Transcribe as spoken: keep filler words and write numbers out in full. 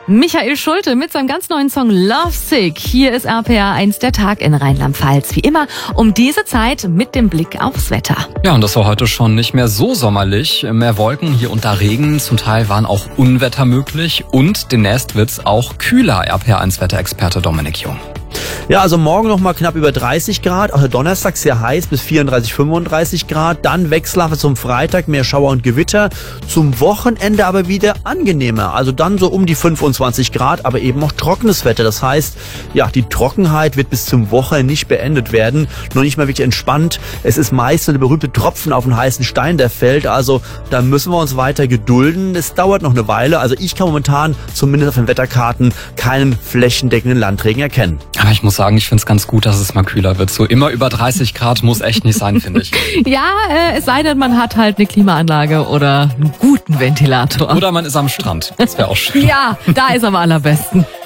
Michael Schulte mit seinem ganz neuen Song Love Sick. Hier ist R P R eins der Tag in Rheinland-Pfalz. Wie immer um diese Zeit mit dem Blick aufs Wetter. Ja, und das war heute schon nicht mehr so sommerlich. Mehr Wolken, hier und da Regen. Zum Teil waren auch Unwetter möglich. Und demnächst wird's auch kühler, R P R eins Wetterexperte Dominik Jung. Ja, also morgen noch mal knapp über dreißig Grad, auch der Donnerstag sehr heiß bis vierunddreißig, fünfunddreißig Grad, dann Wechselhaft zum Freitag, mehr Schauer und Gewitter, zum Wochenende aber wieder angenehmer, also dann so um die fünfundzwanzig Grad, aber eben auch trockenes Wetter, das heißt, ja, die Trockenheit wird bis zum Wochenende nicht beendet werden, noch nicht mal wirklich entspannt, es ist meist der berühmte Tropfen auf den heißen Stein, der fällt, also da müssen wir uns weiter gedulden, es dauert noch eine Weile, also ich kann momentan zumindest auf den Wetterkarten keinen flächendeckenden Landregen erkennen. Aber ich muss sagen, ich finde es ganz gut, dass es mal kühler wird. So immer über dreißig Grad muss echt nicht sein, finde ich. Ja, äh, es sei denn, man hat halt eine Klimaanlage oder einen guten Ventilator. Oder man ist am Strand. Das wäre auch schön. Ja, da ist am allerbesten.